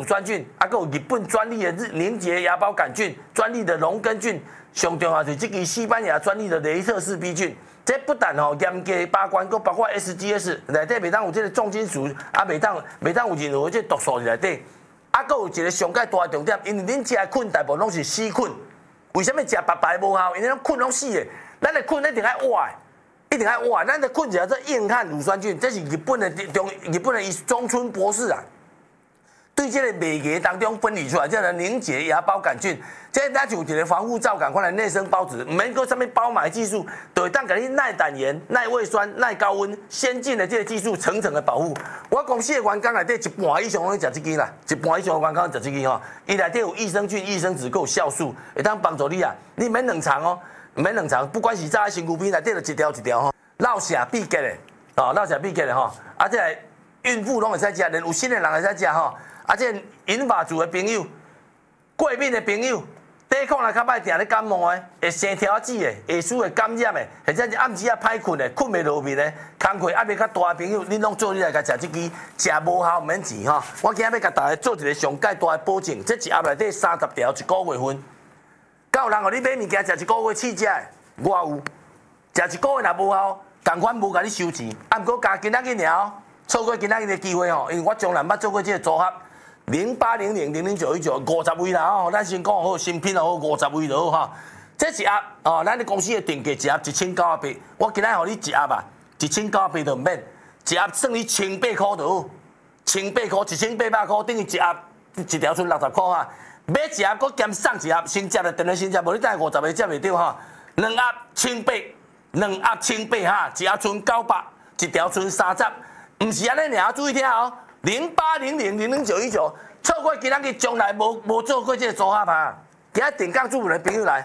酸菌，还有日本专利的凝结芽孢杆菌、专利的龙根菌，上重要是这个西班牙专利的雷特氏 B 菌。这不但严格把关，佫包括 SGS 内底袂当有这个重金属，啊袂当有任何这毒素在内底。啊，佫有一个上界大的重点，因为恁食的菌大部分拢是死菌，为什么食白白无效？因为咱菌拢死的，咱的菌一定要活的。一定要哇！咱的菌叫做硬汉乳酸菌，这是日本的中村博士啊，对这个媒介当中分离出来，叫做凝结芽孢杆菌。这咱就一个防护罩赶快来内生孢子，唔免搁上面包埋技术，就会当给你耐胆盐、耐胃酸、耐高温，先进的这个技术层层的保护。我公司的员工内底一半以上拢食这支啦，一半以上的员工食这支吼，伊内底有益生菌、益生质，够酵素，会当帮助你啊，你免冷藏哦。唔免冷藏，不管是早的身躯边内底就一条一条吼，落下必结的，哦，落下必结的吼，啊，这孕妇拢会使食，连有新的人会使食吼，啊，这银发族的朋友、过敏的朋友、抵抗力较歹、定咧感冒的、会生条子的、会输会感染的，或者是暗时啊歹困的、困袂落眠的、工课压力较大的朋友，恁拢做你来甲食这支，食无效唔免钱吼。我今日要甲大家做一个上界大的保证，这一盒内底30条，一个月份。敢有人互你买物件食一个月试食的？我有，食一个月若无效，同款无甲你收钱。啊，毋过加今仔日尔，错过今仔日的机会吼，因为我从来捌做过这个组合，080000091950位啦吼，咱先讲好，新品又好，50位就好吼。这一盒哦，咱的公司的定价一盒1980，我今仔互你一盒啊，1980就免，一盒算你1800块就好，1800块1800块，等于一盒一条剩60块啊。买一盒，搁兼送一盒，先接就等于先接，无你等50个接袂到哈。2盒1800，2盒1800哈，一盒剩900，一条剩30，唔是安尼尔，注意听哦。0800000919，错过今仔日从来无做过这个组合啊。今仔定岗主妇的朋友来，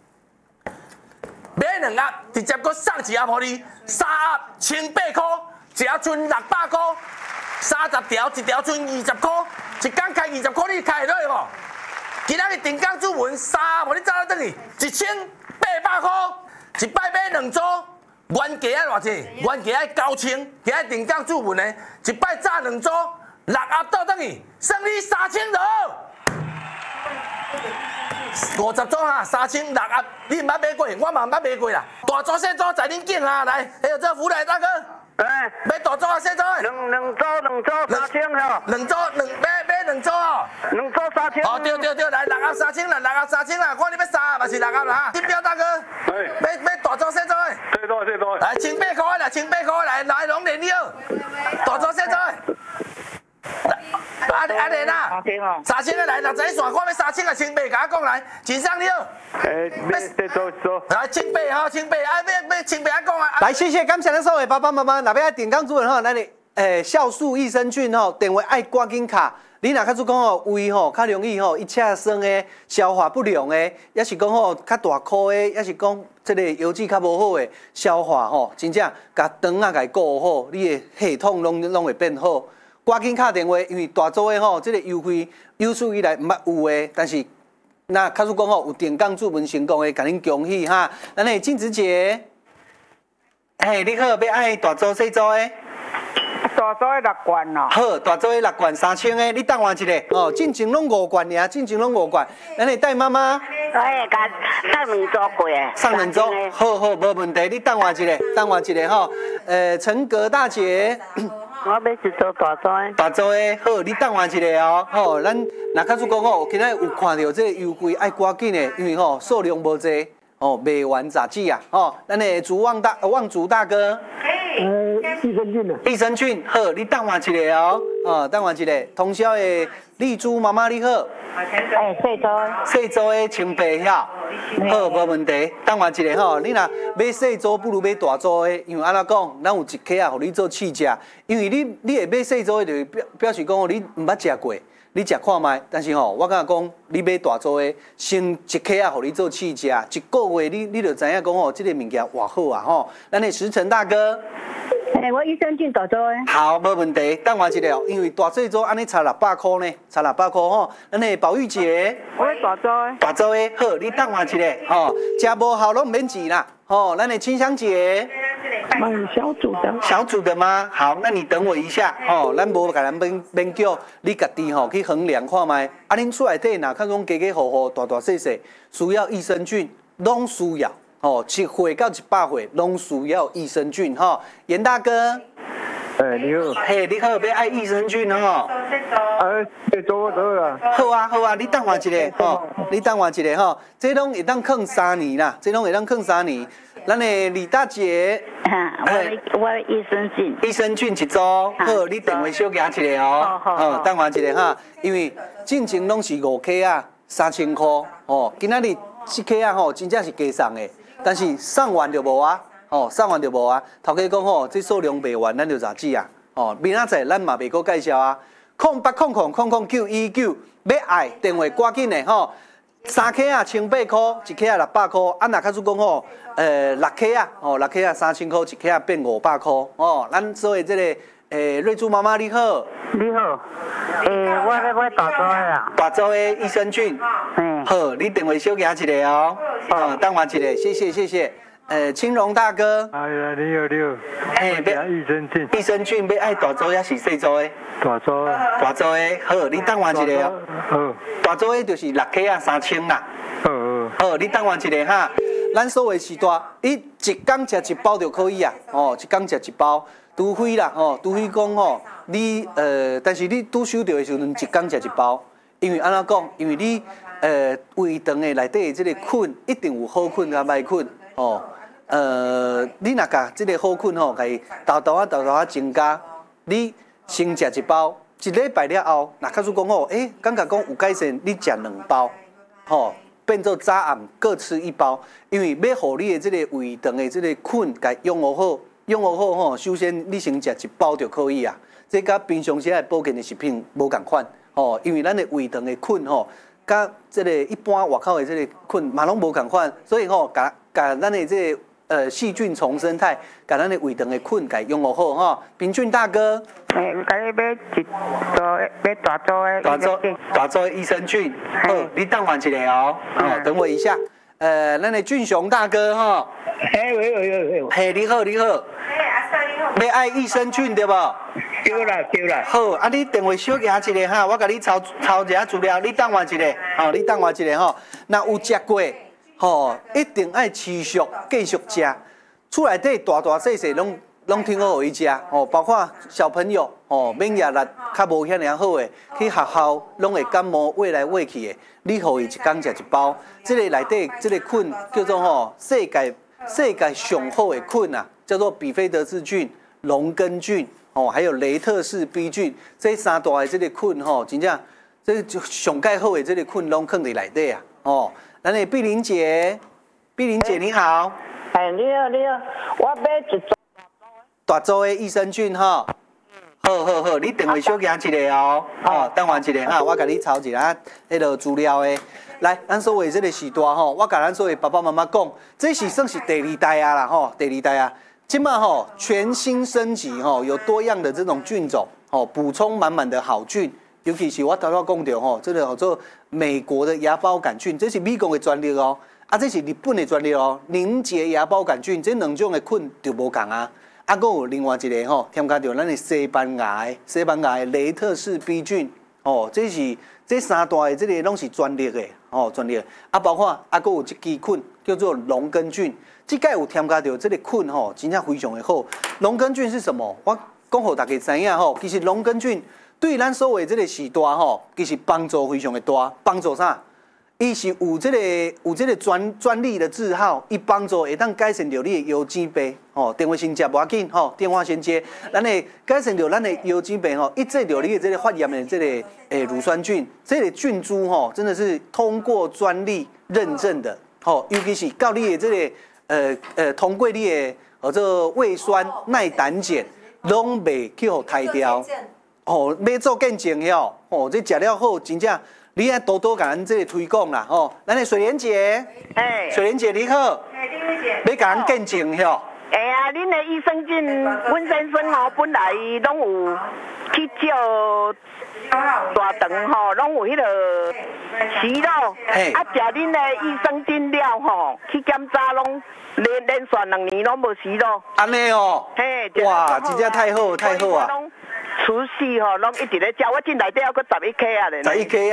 买2盒，直接搁送一盒互你，3盒1800块，一盒剩600块，30条，一条剩20块，一工开20块，你开会落无？今仔日定岗主文3盒，你走到转去1800块，一摆买2组，原价啊偌济？原价爱9000，今仔定岗主文的，一摆炸2组，6盒倒转去，算你3000就好。50组哈，3000，6盒，你毋捌买过，我嘛毋捌买过啦。大组小组在恁囝啊，来，还有这福来大哥。哎，买大组啊，小组的？两组3000吼。两组买2组哦。2组3000。哦，对，来6盒3000啦，6盒3000啦，看你要3盒还是6盒啦哈。金标大哥。哎。买大组小组的。最多。来1800块啦，1800块来拢连了。大组小组的。阿莲啊，3000个来，60线，我要3000个1800，甲我讲来，真上了。再做。来1800哈，1800，啊，要1800啊讲啊。 来，谢谢感谢咱所有爸爸妈妈，若要点钢主任吼，咱的酵素益生菌吼，电话爱赶紧卡。你若较出讲吼，胃吼较容易吼，一切酸的、消化不良的，也是讲吼较大颗的，也是讲这个油脂较无好的，消化吼，真正甲肠啊甲顾好，你的系统拢会变好。赶紧打电话，因为大组的吼，这个优惠有史以来毋捌有的，但是那较出讲吼有电工注文成功的，甲恁恭喜哈！咱的静子姐，嘿，你好，要爱大组小组的？ 大组的6罐哦。 好，大组的6罐3000的，你等我一下哦。进前拢5罐尔，进前拢5罐。咱的戴妈妈。 哎，甲送2组过诶。 送2组，好，无问题。你等我一下吼。陈格大姐。 我要1组大组的。 大组的好，你等我一下哦。吼，咱若较出讲吼，今仔有看到这个优惠，爱赶紧的，因为吼数量无济，哦，卖完杂志啊。吼，咱的望族大哥。益生菌好，你等我一下哦。哦，等我一下。通宵的丽珠妈妈你好。细组的清白晓，好，无问题。等我一下吼，你若买细组不如买大组的，因为安怎讲，咱有一克啊，互你做试食。因为你会买细组的，就表示讲你毋捌食过，你食看卖。但是吼，我感觉讲，你买大组的，先一克啊，互你做试食，一个月你就知影讲吼，这个物件偌好啊吼。咱的石城大哥。 我益生菌大组的。 好，无问题。等我一下，因为大细组安尼差600块呢，差600块吼。咱的宝玉姐， 我大组的。 大组的好，你等我一下吼，食无效拢唔免钱啦。吼，咱的清香姐， 小组的。 小组的吗？好，那你等我一下哦。咱无甲咱免叫你家己吼去衡量看卖。啊，恁厝内底若较讲家家户户大大细细需要益生菌，拢需要哦，7岁到100岁拢需要益生菌哈。严大哥， 你好。 嘿，你好，要爱益生菌吼。 做啦。 好啊，好啊，你等我一下吼，你等我一下吼。这拢会当放3年啦，这拢会当放3年。咱的李大姐， 我益生菌。 益生菌一组，好，你电话小加一下哦。好，等我一下哈，因为进前拢是5克啊，3000块哦，今仔日7克啊吼，真正是加送的，但是送完就无啊，哦，送完就无啊。头家讲吼，这数量卖完，咱就咋子啊？哦，明仔载咱嘛袂搁介绍啊。0800000919，要爱电话赶紧的吼。3克啊，1800块，1克啊600块。啊，若假使讲吼，6克啊，哦，6克啊3000块，1克啊变500块。哦，咱所以这个瑞珠妈妈你好。 你好。我大组的啦。 大组的益生菌。好，你电话小加一下哦。哦，等我一下，谢谢。青荣大哥。 哎呀，你好。 要益生菌。 益生菌要爱大组还是细组的？ 大组。 大组的，好，你等我一下哦。 好。 大组的就是6克啊3000啦。好，你等我一下哈。咱所谓时段，一天吃1包就可以啊。哦，一天吃1包，除非啦，哦，除非讲吼，你但是你拄收到的时阵，一天吃1包，因为安怎讲？因为你胃肠的内底的这个菌一定有好菌甲歹菌哦。你若甲这个好菌吼，甲伊豆豆仔增加，你先食1包，1礼拜了后，若假使讲吼，感觉讲有改善，你食2包，吼，变做早暗各吃1包，因为要互你的这个胃肠的这个菌甲养护好吼，首先你先食1包就可以啊。这甲平常时的保健的食品无共款，吼，因为咱的胃肠的菌吼，甲这个一般外口的这个菌嘛拢无共款，所以吼，甲咱的这个细菌丛生态，甲咱的胃肠的菌甲养护好哈。平俊大哥， 我要大组的。 大组的益生菌，好，你等我一下哦，等我一下。咱的俊雄大哥哈，嘿，你好。要爱益生菌对无？ 对啦。 好，啊，你电话小加一下哈，我甲你抄一下资料，你等我一下，你等我一下吼。若有食过。吼，一定爱持续继续食，厝内底大大细细拢挺好伊食，哦，包括小朋友，哦，免疫力较无遐尔好的，去学校拢会感冒，喂来喂去的，你互伊一天食1包，这个内底这个菌叫做吼世界上好的菌啊，叫做比菲德氏菌、龙根菌，哦，还有雷特氏 B 菌，这3大的这个菌吼，真正这就上介好的这个菌拢放伫内底啊，哦。咱的碧玲姐你好。 你好，我买1组大组的益生菌哈。好，你电话小加一下哦。等我一下哈，我甲你抄一下迄个资料的。来，咱所谓这个时代吼，我甲咱所谓爸爸妈妈讲，这是算是第2代啊啦吼，第2代啊。今嘛吼全新升级吼，有多样的这种菌种，吼补充满满的好菌。尤其是我头先讲到吼，这个叫做美国的芽孢杆菌，这是美国的专利哦，这是日本的专利哦。凝结芽孢杆菌，这2种的菌就无同啊。还有另外一个吼，添加到咱的西班牙的雷特氏 B 菌，哦，这3大的这个拢是专利的，哦，专利的。包括还有一支菌叫做龙根菌，这个有添加到这个菌吼，真正非常的好。龙根菌是什么？我讲给大家知影吼，其实龙根菌。对咱所谓这个时代吼，其实帮助非常的大。帮助啥？伊是有这个专利的字号，伊帮助会当改善到你的腰颈病。吼，电话先接无要紧，吼，电话先接。咱的改善到咱的腰颈病吼，抑制到你的这个发炎的这个乳酸菌，这个菌株吼，真的是通过专利认证的。吼，尤其是到你的这个通过你的做胃酸耐胆碱，拢袂去互汰掉。哦，要做见证哟！哦，这食了好，真正你爱多多甲咱这个推广啦！哦，咱的水莲姐，水莲姐你好，你好。要甲咱见证哟。 会啊。 恁的益生菌，阮先生吼本来拢有去照大肠吼，拢有迄个息肉，啊，食恁的益生菌了吼，去检查拢连续2年拢无息肉。 安尼哦， 嘿， 哇，真正太好太好啊！ 除夕吼，拢一直咧照，我进内底还佫11颗啊咧。 11颗